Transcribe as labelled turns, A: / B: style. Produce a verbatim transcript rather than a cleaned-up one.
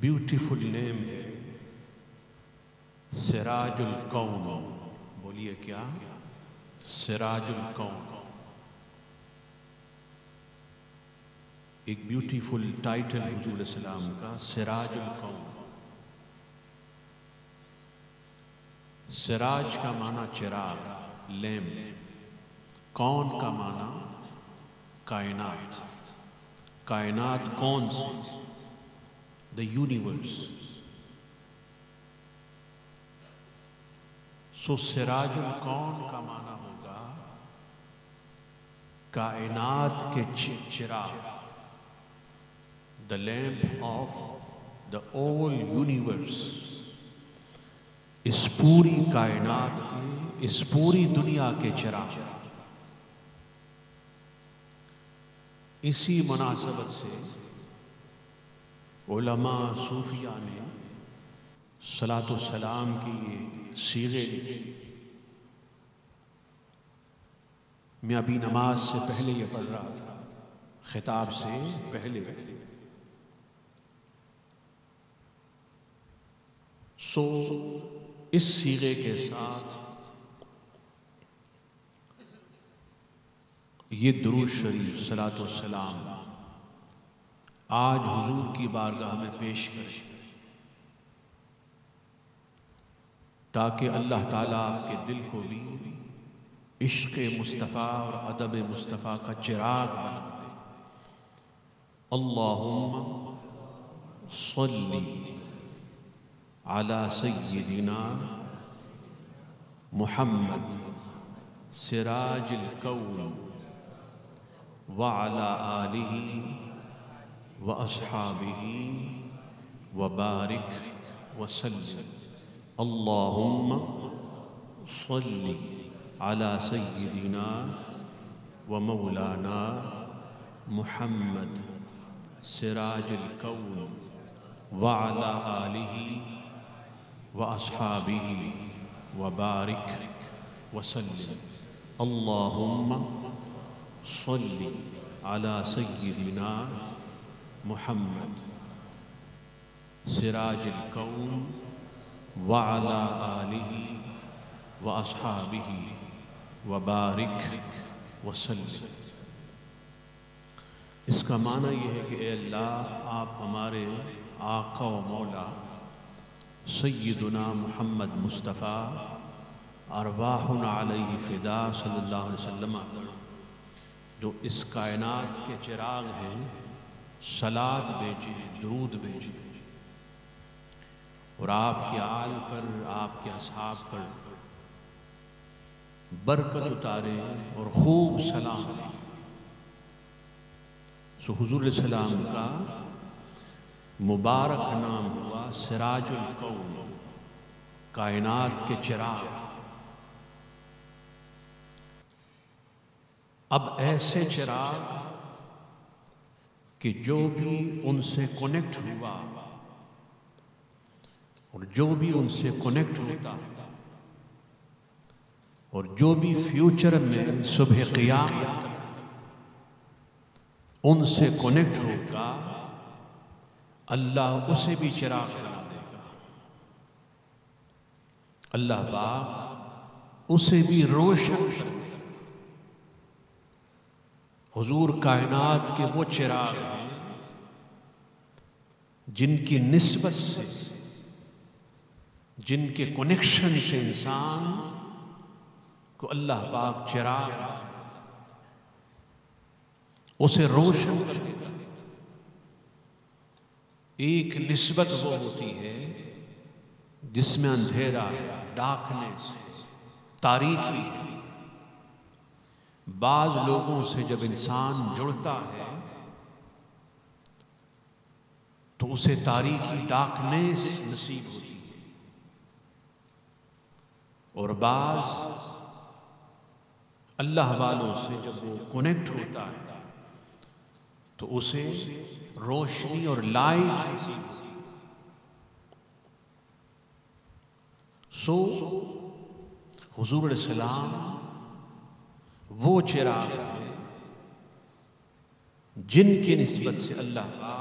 A: Beautiful نیم ہے سراج الکون. بولیے کیا؟ سراج الکون. ایک بیوٹیفل ٹائٹل حضور علیہ السلام کا، سراج الکون. سراج کا معنی چراغ، لیمپ. کون کا معنی کائنات. کائنات کون سی؟ The universe. سو سراج الکون کا معنی ہوگا کائنات کے چراغ، دا لیمپ آف دا اول یونیورس. اس پوری کائنات کے، اس پوری دنیا کے چراغ. اسی مناسبت سے علماء صوفیہ نے صلاۃ والسلام کی یہ صیغے لکھے. میں ابھی نماز سے پہلے یہ پڑھ رہا تھا، خطاب سے پہلے. سو اس صیغے کے ساتھ یہ درود شریف صلاۃ والسلام آج حضور کی بارگاہ میں پیش کریں، تاکہ اللہ تعالیٰ آپ کے دل کو بھی عشق مصطفیٰ اور ادب مصطفیٰ کا چراغ بنا دے. اللہم صلی علی سیدنا محمد سراج الکون وعلی آلہ واصحابہ وبارک وسلم. اللہم صلی علی سیدنا ومولانا محمد سراج الکون وعلی آلہ واصحابہ وبارک وسلم. اللہم صلی علی سیدنا محمد سراج الکون وعلی آلہ واصحابہ وبارک وسلم. اس کا معنی یہ ہے کہ اے اللہ، آپ ہمارے آقا و مولا سیدنا محمد مصطفیٰ ارواحنا علیہ فدا صلی اللہ علیہ وسلم، جو اس کائنات کے چراغ ہیں، صلاۃ بھیجیں، درود بھیجیں، اور آپ کے آل پر، آپ کے اصحاب پر برکت اتارے اور خوب سلام دیں. سو حضور علیہ السلام کا مبارک نام ہوا سراج الکون، کائنات کے چراغ. اب ایسے چراغ کہ جو بھی ان سے کنیکٹ ہوا اور جو بھی ان سے کنیکٹ ہوتا اور جو بھی فیوچر میں صبح قیامت ان سے کنیکٹ ہوگا، اللہ اسے بھی چراغ بنا دے گا. اللہ پاک اسے بھی روشن کر دے گا. حضور کائنات کے وہ چراغ ہیں جن کی نسبت سے، جن کے کنیکشن سے انسان کو اللہ پاک چراغ اسے روشن کر دیتا. ایک نسبت وہ ہوتی ہے جس میں اندھیرا ہے، ڈارکنیس، تاریکی ہے. بعض لوگوں سے جب انسان جڑتا ہے تو اسے تاریکی، ڈارکنیس نصیب ہوتی ہے، اور بعض اللہ والوں سے جب وہ کنیکٹ ہوتا ہے تو اسے روشنی اور لائٹ نصیب ہوتی ہے. سو حضور علیہ السلام وہ چراغ ہیں جن کی نسبت سے اللہ